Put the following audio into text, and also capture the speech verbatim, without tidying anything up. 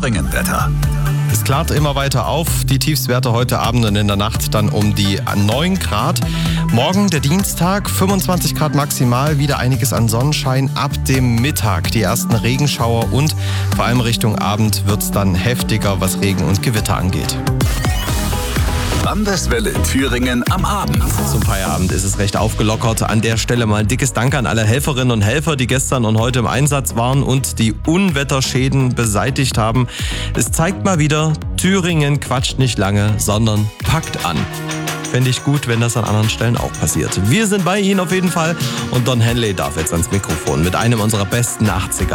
Thüringen-Wetter. Es klart immer weiter auf. Die Tiefstwerte heute Abend und in der Nacht dann um die neun Grad. Morgen der Dienstag, fünfundzwanzig Grad maximal, wieder einiges an Sonnenschein ab dem Mittag. Die ersten Regenschauer und vor allem Richtung Abend wird es dann heftiger, was Regen und Gewitter angeht. Landeswelle Thüringen am Abend. Zum Feierabend ist es recht aufgelockert. An der Stelle mal ein dickes Dank an alle Helferinnen und Helfer, die gestern und heute im Einsatz waren und die Unwetterschäden beseitigt haben. Es zeigt mal wieder, Thüringen quatscht nicht lange, sondern packt an. Fände ich gut, wenn das an anderen Stellen auch passiert. Wir sind bei Ihnen auf jeden Fall und Don Henley darf jetzt ans Mikrofon mit einem unserer besten achtziger.